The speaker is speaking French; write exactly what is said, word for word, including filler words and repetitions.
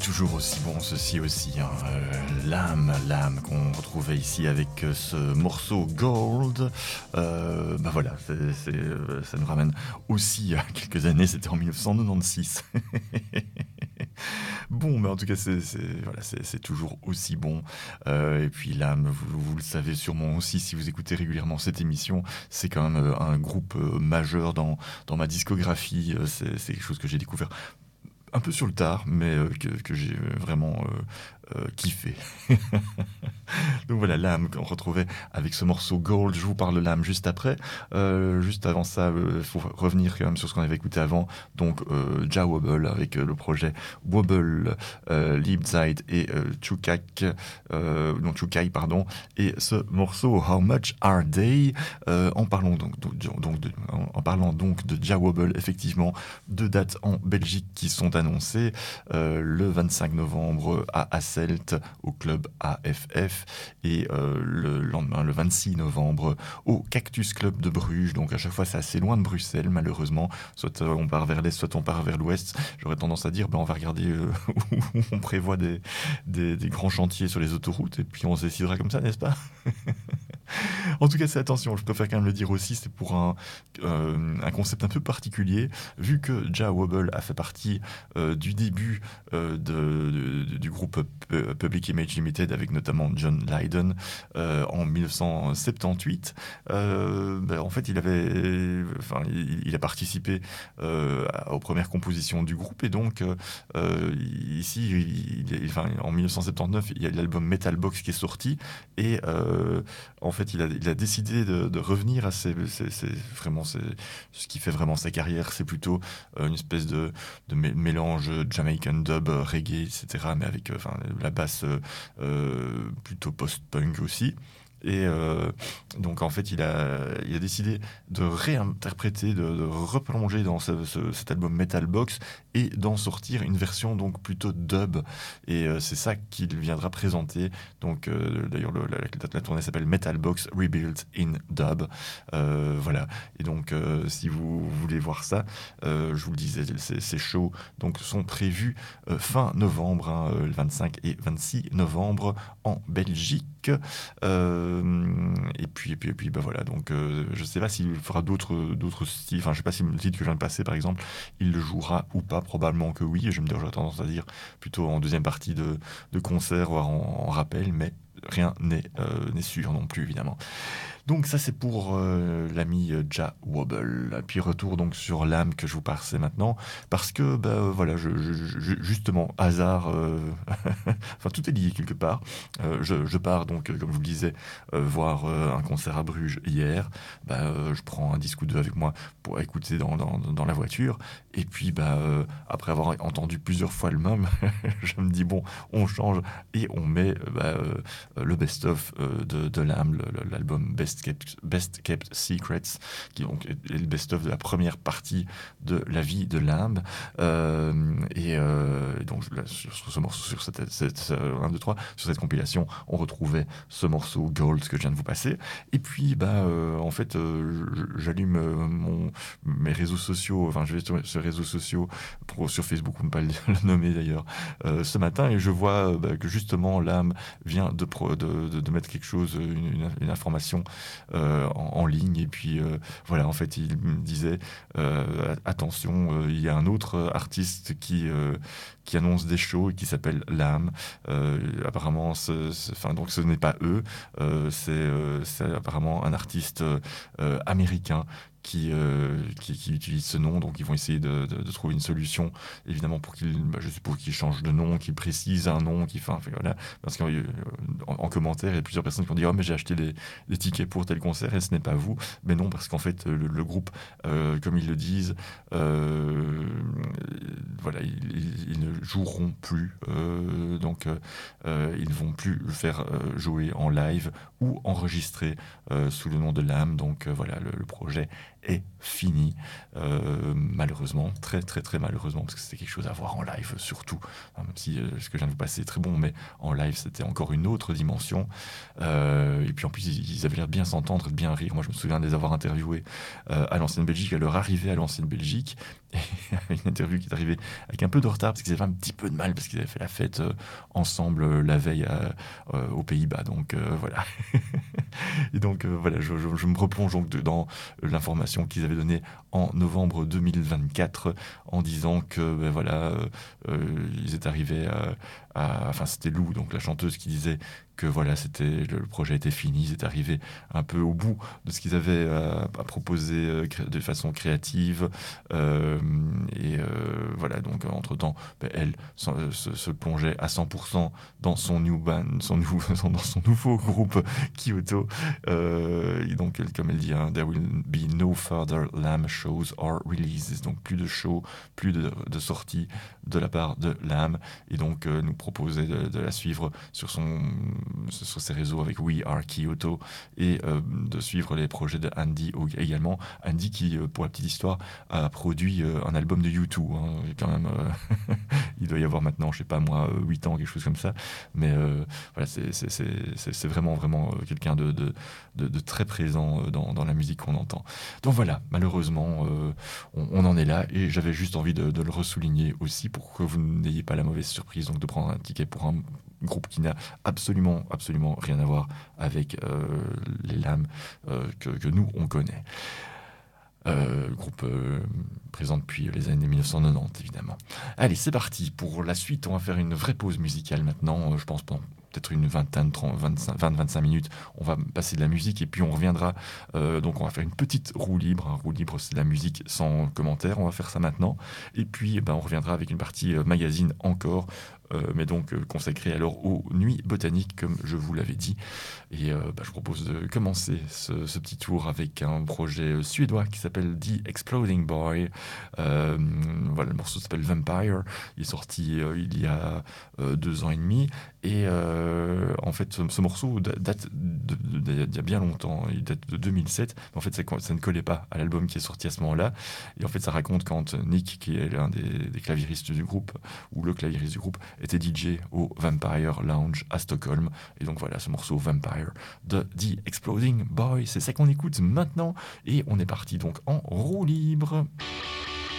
toujours aussi bon, ceci aussi, hein. euh, l'âme, l'âme qu'on retrouvait ici avec euh, ce morceau Gold. Euh, bah voilà, c'est, c'est, euh, ça nous ramène aussi à quelques années, c'était en dix-neuf cent quatre-vingt-seize. Bon, mais en tout cas, c'est, c'est, voilà, c'est, c'est toujours aussi bon. Euh, et puis l'âme, vous, vous le savez sûrement aussi, si vous écoutez régulièrement cette émission, c'est quand même euh, un groupe euh, majeur dans, dans ma discographie. Euh, c'est, c'est quelque chose que j'ai découvert un peu sur le tard, mais euh, que, que j'ai vraiment euh, euh, kiffé. Donc voilà, l'âme qu'on retrouvait avec ce morceau Gold. Je vous parle de l'âme juste après. Euh, juste avant ça, il euh, faut revenir quand même sur ce qu'on avait écouté avant. Donc euh, Jah Wobble avec euh, le projet Wobble, euh, Liebzeit et euh, Chukak, euh, non Chukai pardon. Et ce morceau How Much Are They, euh, en parlant donc, donc, donc de, en, en parlant donc de Jah Wobble, effectivement, deux dates en Belgique qui sont annoncées. Euh, le vingt-cinq novembre à Hasselt au club A F F et euh, le lendemain, le vingt-six novembre, au Cactus Club de Bruges. Donc à chaque fois, c'est assez loin de Bruxelles, malheureusement. Soit on part vers l'est, soit on part vers l'ouest. J'aurais tendance à dire, ben, on va regarder euh, où on prévoit des, des, des grands chantiers sur les autoroutes, et puis on se décidera comme ça, n'est-ce pas? En tout cas, c'est attention, je préfère quand même le dire aussi, c'est pour un, euh, un concept un peu particulier, vu que Jah Wobble a fait partie euh, du début euh, de, de, du groupe P- Public Image Limited, avec notamment John Lydon, euh, en dix-neuf cent soixante-dix-huit. Euh, ben, en fait, il avait, enfin, il, il a participé euh, aux premières compositions du groupe, et donc euh, ici, il, il, enfin, en dix-neuf cent soixante-dix-neuf, il y a l'album Metal Box qui est sorti, et euh, en fait, il a, il a décidé de, de revenir à ses, ses, ses, vraiment ses, ce qui fait vraiment sa carrière. C'est plutôt euh, une espèce de, de mé- mélange Jamaican dub, euh, reggae, et cetera, mais avec euh, enfin, la basse euh, euh, plutôt post-punk aussi. Et euh, donc en fait, il a, il a décidé de réinterpréter, de, de replonger dans ce, ce- cet album Metal Box et d'en sortir une version donc plutôt dub. Et euh, c'est ça qu'il viendra présenter. Donc euh, d'ailleurs, le- la, la- la tournée s'appelle Metal Box Rebuilt in Dub. Euh, voilà. Et donc euh, si vous voulez voir ça, euh, je vous le disais, ces, ces shows donc sont prévus euh, fin novembre, hein, euh, le vingt-cinq et vingt-six novembre en Belgique. Euh, et puis, et puis, et puis, bah voilà. Donc, euh, je sais pas s'il fera d'autres, d'autres styles. Enfin, je sais pas si le titre que je viens de passer, par exemple, il le jouera ou pas. Probablement que oui. Je me dis, j'aurais tendance à dire plutôt en deuxième partie de, de concert, voire en, en rappel, mais rien n'est, euh, n'est sûr non plus, évidemment. Donc ça c'est pour euh, l'ami euh, Jah Wobble. Puis retour donc sur l'âme que je vous passais maintenant, parce que bah, euh, voilà, je, je- je- justement hasard, euh, enfin tout est lié quelque part. Euh, je, je pars donc, euh, comme je vous le disais, euh, voir euh, un concert à Bruges hier. Bah, euh, je prends un disque ou deux avec moi pour écouter dans, dans, dans la voiture. Et puis bah, euh, après avoir entendu plusieurs fois le même, je me dis bon, on change et on met euh, bah, euh, le best-of euh, de, de l'âme, le- le- l'album Best Kept, Best Kept Secrets, qui donc est le best-of de la première partie de la vie de l'âme. Euh, et euh, donc là, sur, sur ce morceau, sur cette, cette euh, un, deux, trois, sur cette compilation, on retrouvait ce morceau Gold que je viens de vous passer. Et puis, bah, euh, en fait, euh, je- j'allume euh, mon, mes réseaux sociaux, enfin, je vais sur, sur les réseaux sociaux, pour, sur Facebook, pour ne pas le, le nommer d'ailleurs, euh, ce matin, et je vois euh, bah, que justement l'âme vient de, pro- de, de, de mettre quelque chose, une, une, une information euh, en, en ligne. Et puis euh, voilà, en fait, il me disait euh, attention, euh, il y a un autre artiste qui, euh, qui annonce des shows et qui s'appelle L'âme. Euh, apparemment, ce, ce- enfin, donc ce n'est pas eux, euh, c'est euh, c'est apparemment un artiste euh, américain qui, euh, qui, qui utilise ce nom. Donc ils vont essayer de, de, de trouver une solution, évidemment, pour qu'il, bah, je suppose qu'il change de nom, qu'il précise un nom, qu'il enfin, fait, voilà. Parce qu'en en, en commentaire, il y a plusieurs personnes qui ont dit oh mais j'ai acheté des, des tickets pour tel concert et ce n'est pas vous. Mais non, parce qu'en fait le, le groupe, euh, comme ils le disent, euh, voilà, ils, ils- ils ne joueront plus. Euh, donc euh, ils ne vont plus le faire euh, jouer en live ou enregistrer euh, sous le nom de l'âme. Donc euh, voilà, le, le projet est fini, euh, malheureusement, très très très malheureusement, parce que c'était quelque chose à voir en live surtout, hein, même si euh, ce que je viens de vous passer est très bon, mais en live c'était encore une autre dimension. Euh, et puis en plus ils, ils avaient l'air de bien s'entendre et de bien rire. Moi je me souviens de les avoir interviewés euh, à l'ancienne Belgique, à leur arrivée à l'ancienne Belgique, et une interview qui est arrivée avec un peu de retard parce qu'ils avaient un petit peu de mal parce qu'ils avaient fait la fête euh, ensemble euh, la veille à, euh, aux Pays-Bas, donc euh, voilà. Et donc euh, voilà, je, je, je me replonge donc de, dans l'information qu'ils avaient donnée en novembre deux mille vingt-quatre en disant que ben voilà, euh, euh, ils étaient arrivés à, à, enfin c'était Lou, donc la chanteuse, qui disait que voilà, c'était le projet était fini, ils étaient arrivés un peu au bout de ce qu'ils avaient à, à proposer euh, de façon créative, euh, et euh, voilà, donc entre temps ben, elle se, se, se plongeait à cent pour cent dans son new band, son nouveau, dans son nouveau groupe Kyoto. Euh, et donc, comme elle dit, hein, there will be no further Lamb shows or releases. Donc, plus de shows, plus de, de sorties de la part de Lamb. Et donc, euh, nous proposer de, de la suivre sur, son, sur ses réseaux avec We Are Kyoto, et euh, de suivre les projets de Andy également. Andy qui, euh, pour la petite histoire, a produit euh, un album de U deux. Hein, quand même, euh, il doit y avoir maintenant, je sais pas moi, huit ans, quelque chose comme ça. Mais euh, voilà, c'est, c'est, c'est, c'est, c'est vraiment, vraiment quelqu'un de, de, de, de très présent dans, dans la musique qu'on entend. Donc voilà, malheureusement, euh, on, on en est là, et j'avais juste envie de, de le ressouligner aussi pour que vous n'ayez pas la mauvaise surprise donc de prendre un ticket pour un groupe qui n'a absolument, absolument rien à voir avec euh, les Lamb euh, que, que nous, on connaît. Euh, groupe euh, présent depuis les années mille neuf cent quatre-vingt-dix, évidemment. Allez, c'est parti. Pour la suite, on va faire une vraie pause musicale maintenant, euh, je pense pendant peut-être une vingtaine, trente, vingt-cinq, vingt, vingt-cinq minutes. On va passer de la musique et puis on reviendra. Euh, donc on va faire une petite roue libre. Un roue libre, c'est de la musique sans commentaire. On va faire ça maintenant. Et puis ben, on reviendra avec une partie euh, magazine encore, euh, mais donc euh, consacrée alors aux nuits botaniques, comme je vous l'avais dit. Et euh, ben, je propose de commencer ce, ce petit tour avec un projet suédois qui s'appelle The Exploding Boy. Euh, voilà, le morceau s'appelle Vampire. Il est sorti euh, il y a euh, deux ans et demi. Et euh, en fait, ce, ce morceau date d'il y a bien longtemps, il date de deux mille sept, mais en fait, ça, ça ne collait pas à l'album qui est sorti à ce moment-là. Et en fait, ça raconte quand Nick, qui est l'un des, des claviéristes du groupe, ou le claviériste du groupe, était D J au Vampire Lounge à Stockholm. Et donc voilà, ce morceau Vampire de The Exploding Boy, c'est ça qu'on écoute maintenant. Et on est parti donc en roue libre.